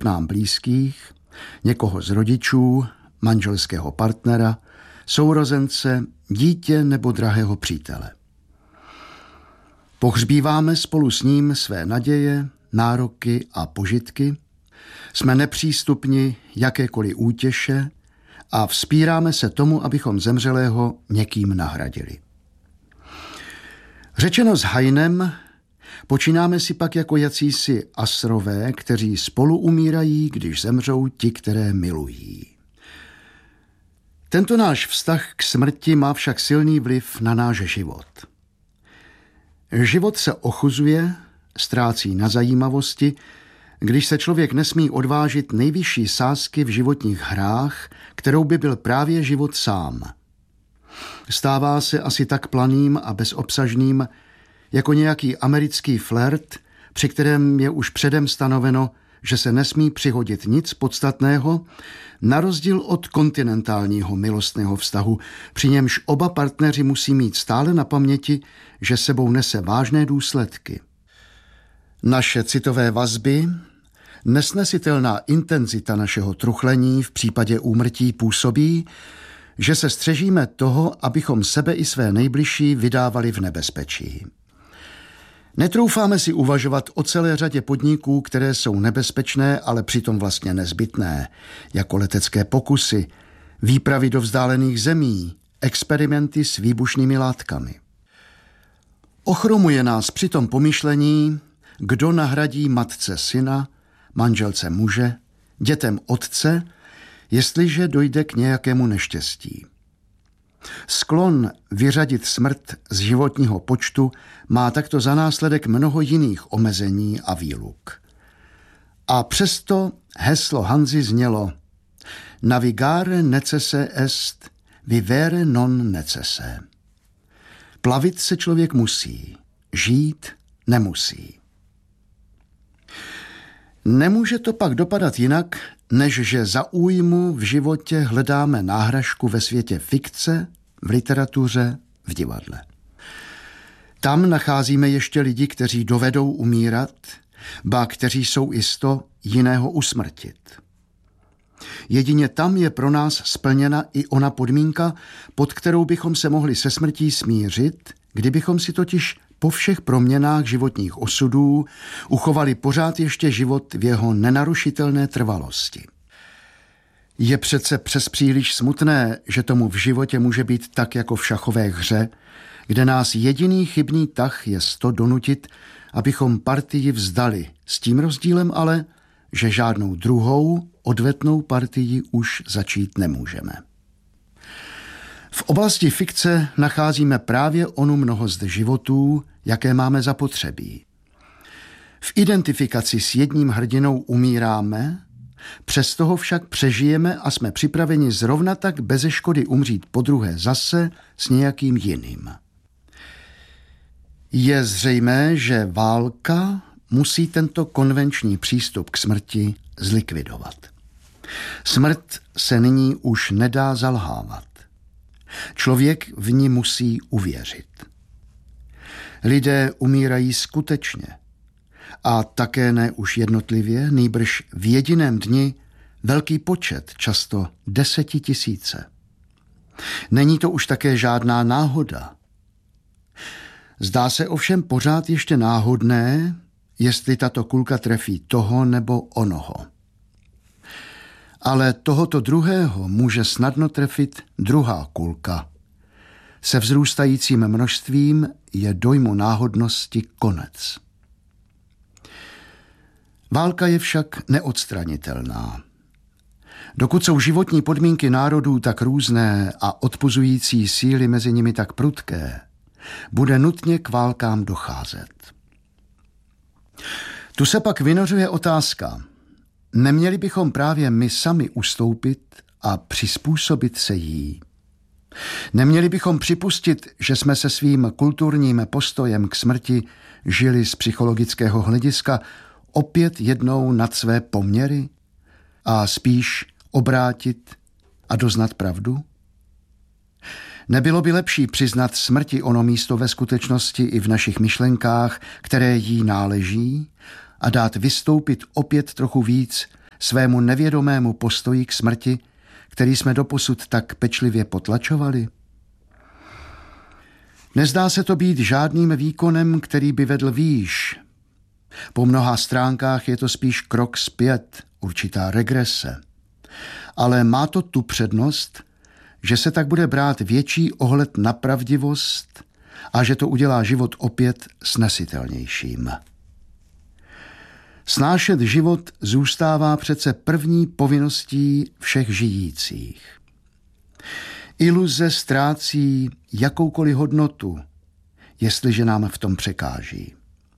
osob nám blízkých, někoho z rodičů, manželského partnera, sourozence, dítě nebo drahého přítele. Pohřbíváme spolu s ním své naděje, nároky a požitky, jsme nepřístupni jakékoliv útěše a vzpíráme se tomu, abychom zemřelého někým nahradili. Řečeno s Hainem, počínáme si pak jako jacísi asrové, kteří spolu umírají, když zemřou ti, které milují. Tento náš vztah k smrti má však silný vliv na náš život. Život se ochuzuje, ztrácí na zajímavosti, když se člověk nesmí odvážit nejvyšší sázky v životních hrách, kterou by byl právě život sám. Stává se asi tak planým a bezobsažným, jako nějaký americký flirt, při kterém je už předem stanoveno, že se nesmí přihodit nic podstatného, na rozdíl od kontinentálního milostného vztahu, při němž oba partneři musí mít stále na paměti, že sebou nese vážné důsledky. Naše citové vazby, nesnesitelná intenzita našeho truchlení v případě úmrtí působí, že se střežíme toho, abychom sebe i své nejbližší vydávali v nebezpečí. Netroufáme si uvažovat o celé řadě podniků, které jsou nebezpečné, ale přitom vlastně nezbytné, jako letecké pokusy, výpravy do vzdálených zemí, experimenty s výbušnými látkami. Ochromuje nás přitom pomyšlení, kdo nahradí matce syna, manželce muže, dětem otce, jestliže dojde k nějakému neštěstí. Sklon vyřadit smrt z životního počtu má takto za následek mnoho jiných omezení a výluk. A přesto heslo Hanzy znělo: Navigare necesse est, vivere non necesse. Plavit se člověk musí, žít nemusí. Nemůže to pak dopadat jinak, než že za újmu v životě hledáme náhražku ve světě fikce, v literatuře, v divadle. Tam nacházíme ještě lidi, kteří dovedou umírat, ba kteří jsou i sto jiného usmrtit. Jedině tam je pro nás splněna i ona podmínka, pod kterou bychom se mohli se smrtí smířit, kdybychom si totiž po všech proměnách životních osudů uchovali pořád ještě život v jeho nenarušitelné trvalosti. Je přece přespříliš smutné, že tomu v životě může být tak jako v šachové hře, kde nás jediný chybný tah je donutit, abychom partii vzdali, s tím rozdílem ale, že žádnou druhou odvetnou partii už začít nemůžeme. V oblasti fikce nacházíme právě onu mnohost životů, jaké máme zapotřebí. V identifikaci s jedním hrdinou umíráme, přes toho však přežijeme a jsme připraveni zrovna tak beze škody umřít podruhé zase s nějakým jiným. Je zřejmé, že válka musí tento konvenční přístup k smrti zlikvidovat. Smrt se nyní už nedá zalhávat. Člověk v ní musí uvěřit. Lidé umírají skutečně a také ne už jednotlivě, nýbrž v jediném dni velký počet, často 10 000. Není to už také žádná náhoda. Zdá se ovšem pořád ještě náhodné, jestli tato kulka trefí toho nebo onoho. Ale tohoto druhého může snadno trefit druhá kulka. Se vzrůstajícím množstvím je dojmu náhodnosti konec. Válka je však neodstranitelná. Dokud jsou životní podmínky národů tak různé a odpuzující síly mezi nimi tak prudké, bude nutně k válkám docházet. Tu se pak vynořuje otázka: neměli bychom právě my sami ustoupit a přizpůsobit se jí? Neměli bychom připustit, že jsme se svým kulturním postojem k smrti žili z psychologického hlediska opět jednou nad své poměry a spíš obrátit a doznat pravdu? Nebylo by lepší přiznat smrti ono místo ve skutečnosti i v našich myšlenkách, které jí náleží, a dát vystoupit opět trochu víc svému nevědomému postoji k smrti, který jsme doposud tak pečlivě potlačovali? Nezdá se to být žádným výkonem, který by vedl výš. Po mnoha stránkách je to spíš krok zpět, určitá regrese. Ale má to tu přednost, že se tak bude brát větší ohled na pravdivost a že to udělá život opět snesitelnějším. Snášet život zůstává přece první povinností všech žijících. Iluze ztrácí jakoukoliv hodnotu, jestliže nám v tom překáží.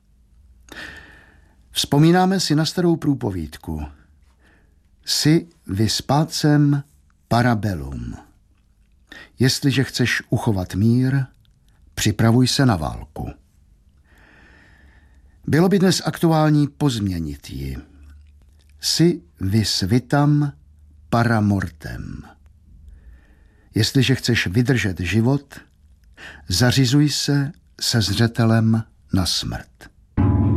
Vzpomínáme si na starou průpovídku. Si vis pacem para bellum. Jestliže chceš uchovat mír, připravuj se na válku. Bylo by dnes aktuální pozměnit ji. Si vis vitam para mortem. Jestliže chceš vydržet život, zařizuj se zřetelem na smrt.